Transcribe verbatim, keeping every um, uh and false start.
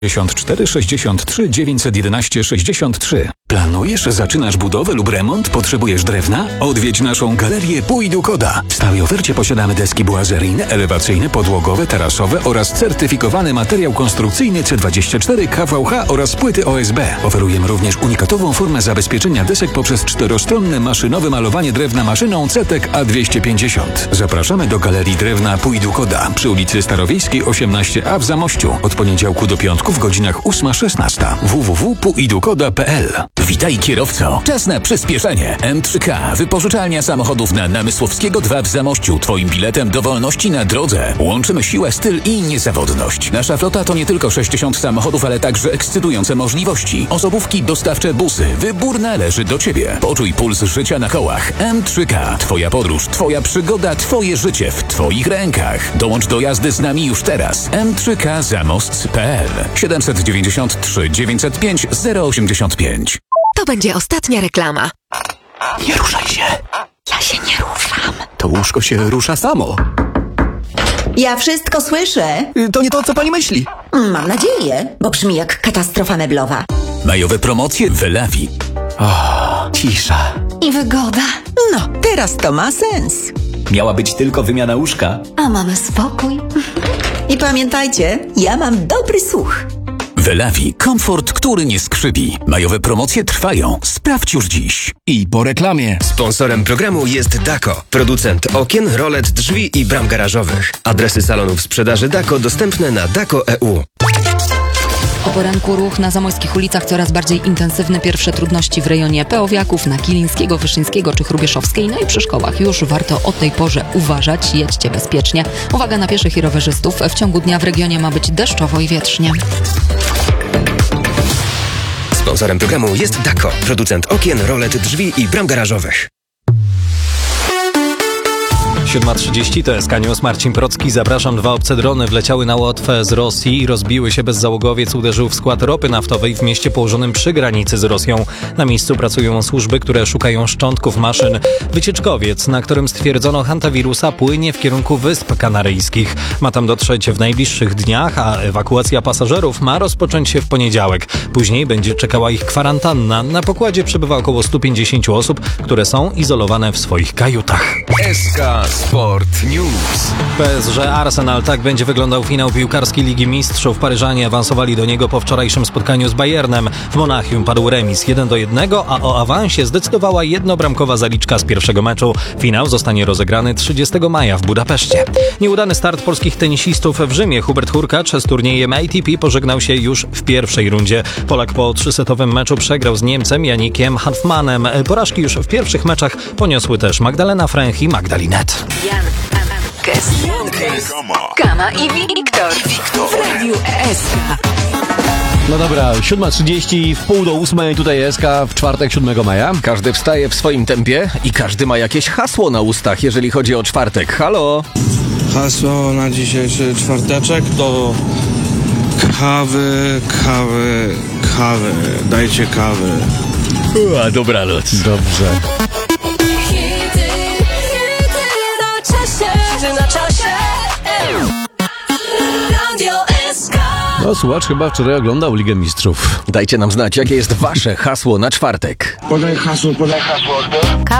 sześćdziesiąt cztery sześćdziesiąt trzy dziewięćset jedenaście sześćdziesiąt trzy. Planujesz, zaczynasz budowę lub remont? Potrzebujesz drewna? Odwiedź naszą galerię Pójdukoda. W stałej ofercie posiadamy deski bułazeryjne, elewacyjne, podłogowe, tarasowe oraz certyfikowany materiał konstrukcyjny C dwadzieścia cztery K V H oraz płyty O S B. Oferujemy również unikatową formę zabezpieczenia desek poprzez czterostronne maszynowe malowanie drewna maszyną C T E K A dwieście pięćdziesiąt. Zapraszamy do Galerii Drewna Pójdukoda przy ulicy Starowiejskiej osiemnaście A w Zamościu. Od poniedziałku do piątku w godzinach ósma szesnaście. w w w kropka pójdukoda kropka p l. Witaj kierowco. Czas na przyspieszenie. M trzy K. Wypożyczalnia samochodów na Namysłowskiego dwa w Zamościu. Twoim biletem do wolności na drodze. Łączymy siłę, styl i niezawodność. Nasza flota to nie tylko sześćdziesiąt samochodów, ale także ekscytujące możliwości. Osobówki, dostawcze, busy. Wybór należy do Ciebie. Poczuj puls życia na kołach. M trzy K. Twoja podróż, Twoja przygoda, Twoje życie w Twoich rękach. Dołącz do jazdy z nami już teraz. M trzy K zamost kropka p l siedemset dziewięćdziesiąt trzy dziewięćset pięć zero osiemdziesiąt pięć. To będzie ostatnia reklama. Nie ruszaj się. Ja się nie ruszam. To łóżko się rusza samo. Ja wszystko słyszę. To nie to, co pani myśli. Mam nadzieję, bo brzmi jak katastrofa meblowa. Majowe promocje w Lavi. O, cisza. I wygoda. No, teraz to ma sens. Miała być tylko wymiana łóżka. A mamy spokój. I pamiętajcie, ja mam dobry słuch. W Lavi komfort, który nie skrzypi. Majowe promocje trwają. Sprawdź już dziś. I po reklamie. Sponsorem programu jest Dako, producent okien, rolet, drzwi i bram garażowych. Adresy salonów sprzedaży Dako dostępne na dako kropka e u. O poranku ruch na zamojskich ulicach coraz bardziej intensywny. Pierwsze trudności w rejonie Peowiaków, na Kilińskiego, Wyszyńskiego czy Hrubieszowskiej. No i przy szkołach już warto o tej porze uważać. Jedźcie bezpiecznie. Uwaga na pieszych i rowerzystów. W ciągu dnia w regionie ma być deszczowo i wietrznie. Sponsorem programu jest Dako, producent okien, rolet, drzwi i bram garażowych. siódma trzydzieści to jest News, Marcin Procki. Zapraszam. Dwa obce drony wleciały na Łotwę z Rosji i rozbiły się. Bezzałogowiec uderzył w skład ropy naftowej w mieście położonym przy granicy z Rosją. Na miejscu pracują służby, które szukają szczątków maszyn. Wycieczkowiec, na którym stwierdzono hantawirusa, płynie w kierunku Wysp Kanaryjskich. Ma tam dotrzeć w najbliższych dniach, a ewakuacja pasażerów ma rozpocząć się w poniedziałek. Później będzie czekała ich kwarantanna. Na pokładzie przebywa około stu pięćdziesięciu osób, które są izolowane w swoich kajutach. S K Sport News. P S G Arsenal, tak będzie wyglądał finał piłkarskiej Ligi Mistrzów. Paryżanie awansowali do niego po wczorajszym spotkaniu z Bayernem. W Monachium padł remis jeden do jednego, a o awansie zdecydowała jednobramkowa zaliczka z pierwszego meczu. Finał zostanie rozegrany trzydziestego maja w Budapeszcie. Nieudany start polskich tenisistów w Rzymie. Hubert Hurkacz z turniejem A T P pożegnał się już w pierwszej rundzie. Polak po trzysetowym meczu przegrał z Niemcem Janikiem Hanfmanem. Porażki już w pierwszych meczach poniosły też Magdalena Fręch i Magdalinet. Jan, Kes, Kama i Wiktor. W Radiu S K. No dobra, siódma trzydzieści, w pół do ósmej, tutaj S K w czwartek, siódmego maja. Każdy wstaje w swoim tempie i każdy ma jakieś hasło na ustach, jeżeli chodzi o czwartek. Halo? Hasło na dzisiejszy czwarteczek to kawy, kawy, kawy. Dajcie kawy. Ua, dobranoc. Dobrze. No, słuchacz chyba wczoraj oglądał Ligę Mistrzów. Dajcie nam znać, jakie jest wasze hasło na czwartek. Podaj hasło, podaj hasło.